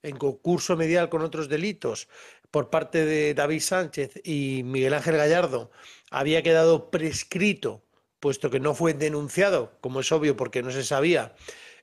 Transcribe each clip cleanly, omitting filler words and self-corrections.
en concurso medial con otros delitos por parte de David Sánchez y Miguel Ángel Gallardo había quedado prescrito, puesto que no fue denunciado, como es obvio porque no se sabía,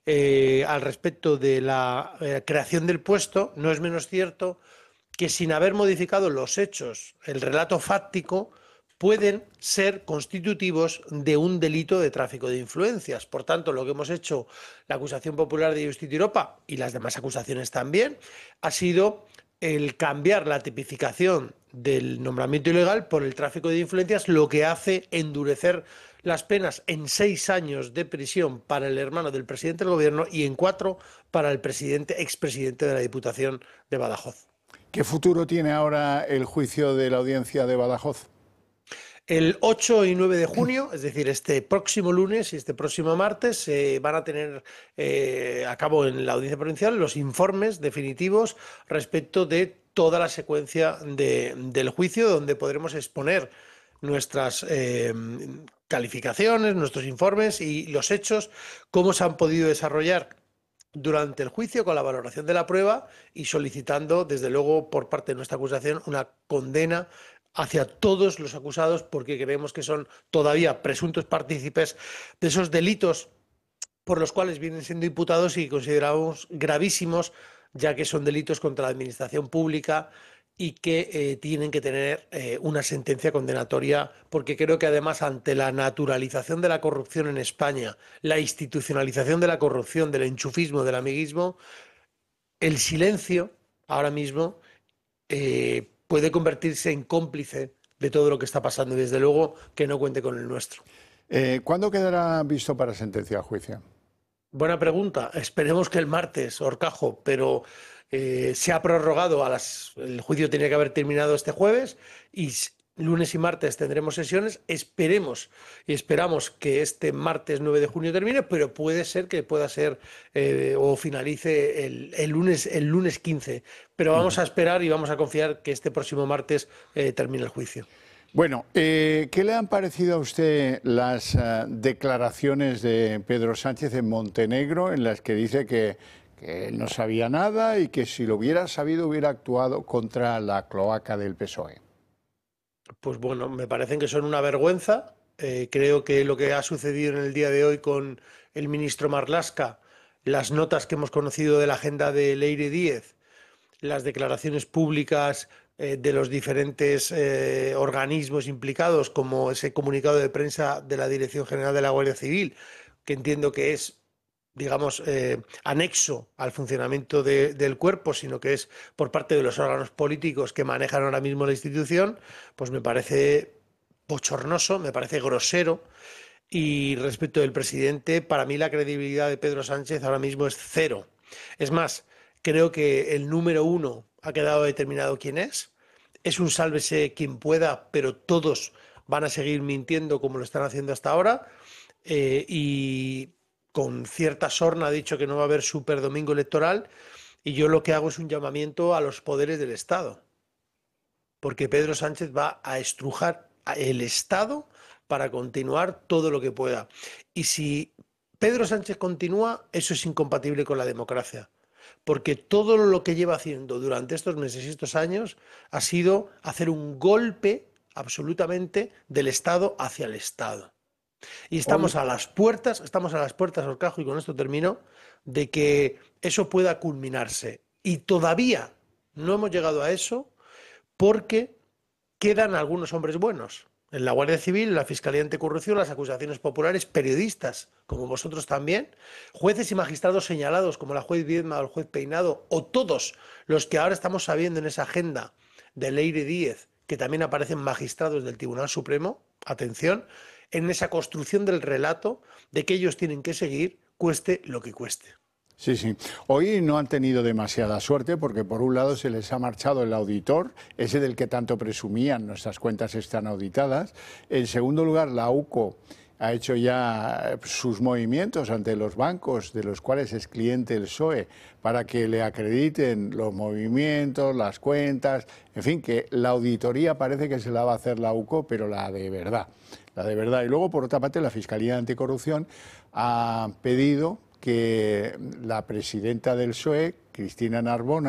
al respecto de la creación del puesto, no es menos cierto que sin haber modificado los hechos, el relato fáctico, pueden ser constitutivos de un delito de tráfico de influencias. Por tanto, lo que hemos hecho la acusación popular de Justicia Europa y las demás acusaciones también ha sido el cambiar la tipificación del nombramiento ilegal por el tráfico de influencias, lo que hace endurecer las penas en 6 años de prisión para el hermano del presidente del gobierno y en 4 para el expresidente de la Diputación de Badajoz. ¿Qué futuro tiene ahora el juicio de la audiencia de Badajoz? El 8 y 9 de junio, es decir, este próximo lunes y este próximo martes, se van a tener a cabo en la audiencia provincial los informes definitivos respecto de toda la secuencia del juicio, donde podremos exponer nuestras calificaciones, nuestros informes y los hechos, cómo se han podido desarrollar durante el juicio con la valoración de la prueba y solicitando, desde luego, por parte de nuestra acusación, una condena hacia todos los acusados porque creemos que son todavía presuntos partícipes de esos delitos por los cuales vienen siendo imputados y consideramos gravísimos, ya que son delitos contra la administración pública y que tienen que tener una sentencia condenatoria, porque creo que además ante la naturalización de la corrupción en España, la institucionalización de la corrupción, del enchufismo, del amiguismo, el silencio ahora mismo puede convertirse en cómplice de todo lo que está pasando y desde luego que no cuente con el nuestro. ¿Cuándo quedará visto para sentencia el juicio? Buena pregunta. Esperemos que el martes, Horcajo, pero se ha prorrogado el juicio tenía que haber terminado este jueves y lunes y martes tendremos sesiones. Esperemos y esperamos que este martes 9 de junio termine, pero puede ser que pueda ser o finalice el lunes 15. Pero vamos a esperar y vamos a confiar que este próximo martes termine el juicio. Bueno, ¿qué le han parecido a usted las declaraciones de Pedro Sánchez en Montenegro en las que dice que él no sabía nada y que si lo hubiera sabido hubiera actuado contra la cloaca del PSOE? Pues bueno, me parecen que son una vergüenza. Creo que lo que ha sucedido en el día de hoy con el ministro Marlaska, las notas que hemos conocido de la agenda de Leire Díez, las declaraciones públicas de los diferentes organismos implicados, como ese comunicado de prensa de la Dirección General de la Guardia Civil, que entiendo que es, digamos, anexo al funcionamiento del cuerpo, sino que es por parte de los órganos políticos que manejan ahora mismo la institución, pues me parece bochornoso, me parece grosero. Y respecto del presidente, para mí la credibilidad de Pedro Sánchez ahora mismo es cero. Es más, creo que el número uno ha quedado determinado quién es. Es un sálvese quien pueda, pero todos van a seguir mintiendo como lo están haciendo hasta ahora. Y con cierta sorna ha dicho que no va a haber superdomingo electoral. Y yo lo que hago es un llamamiento a los poderes del Estado, porque Pedro Sánchez va a estrujar el Estado para continuar todo lo que pueda. Y si Pedro Sánchez continúa, eso es incompatible con la democracia, porque todo lo que lleva haciendo durante estos meses y estos años ha sido hacer un golpe absolutamente del Estado hacia el Estado. Y Hoy, estamos a las puertas, Horcajo, y con esto termino, de que eso pueda culminarse. Y todavía no hemos llegado a eso porque quedan algunos hombres buenos. En la Guardia Civil, en la Fiscalía Anticorrupción, las acusaciones populares, periodistas, como vosotros también, jueces y magistrados señalados, como la juez Viedma o el juez Peinado, o todos los que ahora estamos sabiendo en esa agenda de Leire Díez, que también aparecen magistrados del Tribunal Supremo, atención, en esa construcción del relato de que ellos tienen que seguir, cueste lo que cueste. sí, sí. Hoy no han tenido demasiada suerte porque por un lado se les ha marchado el auditor, ese del que tanto presumían, nuestras cuentas están auditadas. En segundo lugar, la UCO ha hecho ya sus movimientos ante los bancos de los cuales es cliente el PSOE para que le acrediten los movimientos, las cuentas, en fin, que la auditoría parece que se la va a hacer la UCO, pero la de verdad, la de verdad. Y luego, por otra parte, la Fiscalía Anticorrupción ha pedido que la presidenta del PSOE, Cristina Narbona,